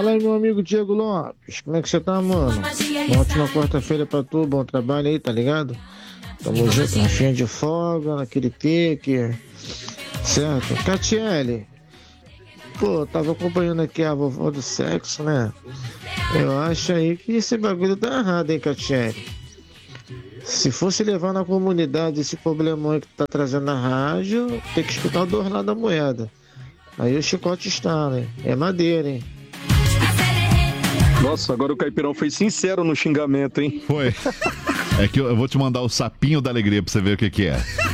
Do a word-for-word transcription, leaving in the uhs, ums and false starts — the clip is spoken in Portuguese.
Fala aí, meu amigo Diego Lopes. Como é que você tá, mano? Uma ótima quarta-feira pra tu, bom trabalho aí, tá ligado? Tamo junto, rafinha de folga, naquele pique. Certo? Catiele, pô, tava acompanhando aqui a vovó do sexo, né? Eu acho aí que esse bagulho tá errado, hein, Catiele? Se fosse levar na comunidade esse problemão que tá trazendo na rádio, tem que escutar o dois lados da moeda. Aí o chicote está, né? É madeira, hein? Nossa, agora o Caipirão foi sincero no xingamento, hein? Foi. É que eu, eu vou te mandar o sapinho da alegria pra você ver o que que é.